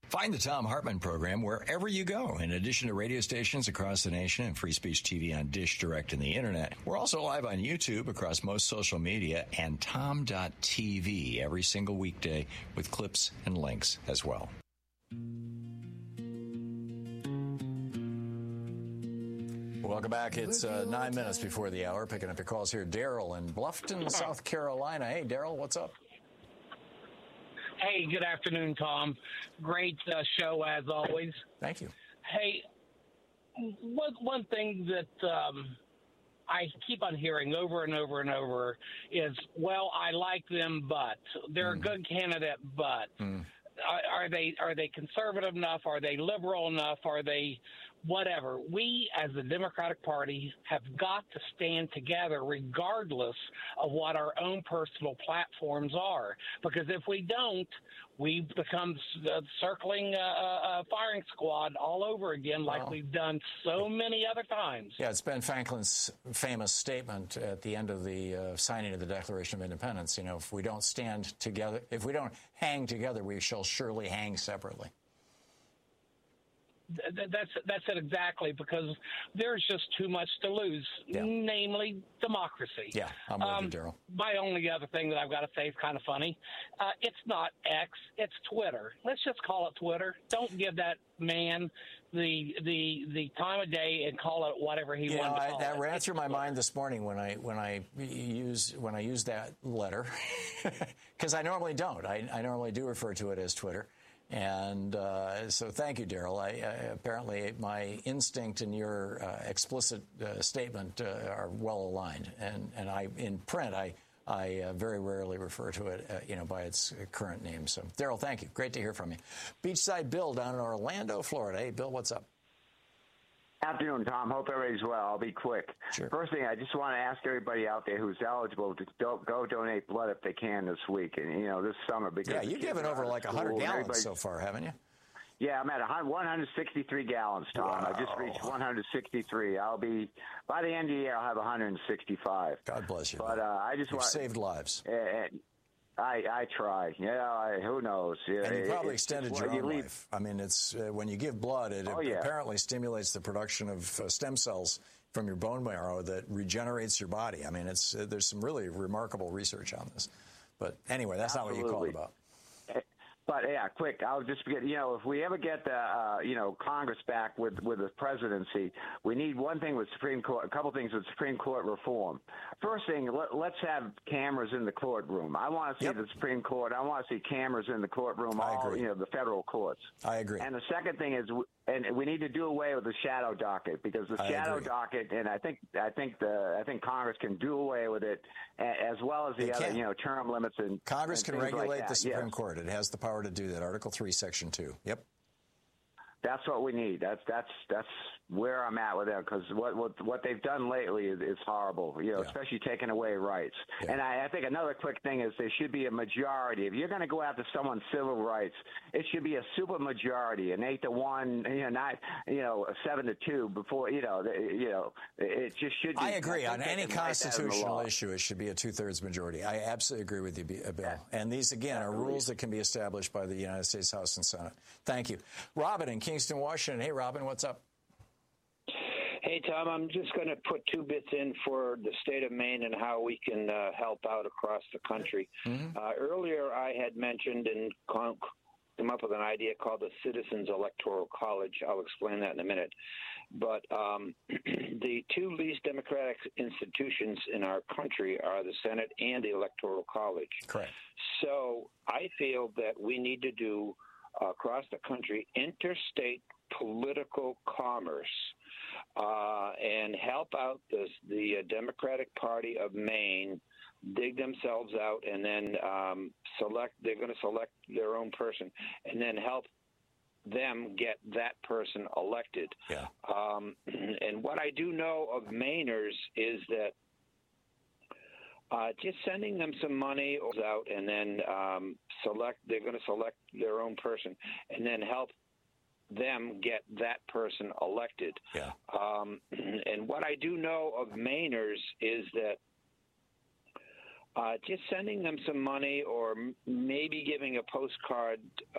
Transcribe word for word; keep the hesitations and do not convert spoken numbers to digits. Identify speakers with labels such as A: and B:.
A: Find the Thom Hartmann program wherever you go. In addition to radio stations across the nation and Free Speech T V on Dish Direct and the Internet, we're also live on YouTube across most social media and tom dot t v every single weekday with clips and links as well. Welcome back. It's uh, nine minutes before the hour. Picking up your calls here. Daryl in Bluffton, South Carolina. Hey, Daryl, what's up?
B: Hey, good afternoon, Tom. Great uh, show, as always.
A: Thank you.
B: Hey, one, one thing that um, I keep on hearing over and over and over is, well, I like them, but they're mm. a good candidate, but mm. are, are they are they conservative enough? Are they liberal enough? Are they whatever? We, as the Democratic Party, have got to stand together regardless of what our own personal platforms are. Because if we don't, we become uh, circling a uh, uh, firing squad all over again like well, we've done so many other times.
A: Yeah, it's Ben Franklin's famous statement at the end of the uh, signing of the Declaration of Independence. You know, if we don't stand together, if we don't hang together, we shall surely hang separately.
B: That's that's it exactly, because there's just too much to lose, yeah. namely democracy.
A: Yeah, I'm with um, you, Daryl.
B: My only other thing that I've got to say is kind of funny. Uh, it's not X, it's Twitter. Let's just call it Twitter. Don't give that man the the the time of day and call it whatever he
A: you
B: wanted
A: know,
B: to
A: I,
B: call
A: that
B: it.
A: ran
B: It's
A: through my
B: Twitter.
A: mind this morning when I when I use when I use that letter, because I normally don't. I, I normally do refer to it as Twitter. And uh, so thank you, Daryl. I, I, apparently my instinct and your uh, explicit uh, statement uh, are well aligned. And, and I, in print, I, I uh, very rarely refer to it, uh, you know, by its current name. So, Daryl, thank you. Great to hear from you. Beachside Bill down in Orlando, Florida. Hey, Bill, what's up?
C: Afternoon, Tom. Hope everybody's well. I'll be quick.
A: Sure.
C: First thing, I just want to ask everybody out there who's eligible to do, go donate blood if they can this week, and you know this summer. Because
A: yeah, you've given over like one hundred gallons so far, haven't you?
C: Yeah, I'm at one hundred sixty-three gallons, Tom.
A: Wow.
C: I just reached one hundred sixty-three. I'll be by the end of the year. I'll have one hundred sixty-five.
A: God bless you.
C: But uh, I just
A: You've
C: want
A: saved lives.
C: Uh, I, I try. Yeah, I, who knows? Yeah,
A: and you probably
C: it,
A: extended your
C: you
A: own
C: leave.
A: life. I mean, it's uh, when you give blood, it,
C: Oh,
A: it
C: yeah.
A: apparently stimulates the production of uh, stem cells from your bone marrow that regenerates your body. I mean, it's uh, there's some really remarkable research on this. But anyway, that's
C: Absolutely.
A: not what you called about.
C: But yeah, quick. I'll just get, you know, if we ever get the, uh, you know, Congress back with with the presidency, we need one thing with Supreme Court, a couple things with Supreme Court reform. First thing, let, let's have cameras in the courtroom. I want to see
A: yep.
C: the Supreme Court. I want to see cameras in the courtroom.
A: I
C: all,
A: agree.
C: You know, the federal courts.
A: I agree.
C: And the second thing is, and we need to do away with the shadow docket, because the
A: I
C: shadow
A: agree.
C: docket, and I think I think the I think Congress can do away with it, as well as the
A: They
C: other,
A: can.
C: you know, term limits and
A: Congress
C: and
A: can
C: things
A: regulate
C: like
A: the
C: that.
A: Supreme
C: yes.
A: Court. It has the power to do that. Article three, Section two. Yep.
C: That's what we need. That's that's that's where I'm at with them, because what, what what they've done lately is, is horrible. You know,
A: yeah.
C: especially taking away rights.
A: Yeah.
C: And I, I think another quick thing is there should be a majority. If you're going to go after someone's civil rights, it should be a super majority, an eight to one, you know, not you know, a seven to two. Before you know, you know, it just should be.
A: I agree.
C: I
A: On any constitutional issue, it should be a two-thirds majority. I absolutely agree with you, Bill.
C: Yeah.
A: And these, again, are
C: Absolutely.
A: rules that can be established by the United States House and Senate. Thank you. Robin in Kingston, Washington. Hey, Robin, what's up?
D: Hey, Tom, I'm just going to put two bits in for the state of Maine and how we can uh, help out across the country. Mm-hmm. Uh, earlier, I had mentioned and come up with an idea called the Citizens Electoral College. I'll explain that in a minute. But um, the two least democratic institutions in our country are the Senate and the Electoral College.
A: Correct.
D: So I feel that we need to do, uh, across the country, interstate political commerce uh, and help out the, the Democratic Party of Maine dig themselves out and then um, select, they're going to select their own person and then help them get that person elected.
A: Yeah.
D: Um, and what I do know of Mainers is that uh, just sending them some money out and then um, select, they're going to select their own person and then help them get that person elected.
A: Yeah.
D: Um, and what I do know of Mainers is that uh, just sending them some money or m- maybe giving a postcard